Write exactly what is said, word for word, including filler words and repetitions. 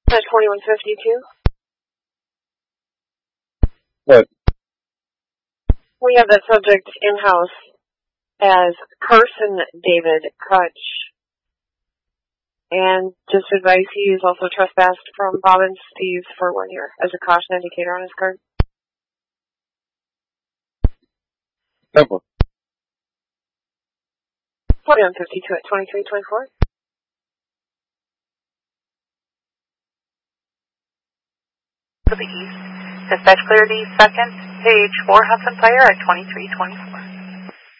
At twenty-one fifty-two. What? We have that subject in-house as Carson David Crutch. And just advise he is also trespassed from Bob and Steve for one year as a caution indicator on his card. Temple. twenty-one fifty-two at twenty-three twenty-four. To the east. Dispatch clear the second, page four Hudson Fire at twenty-three twenty-four.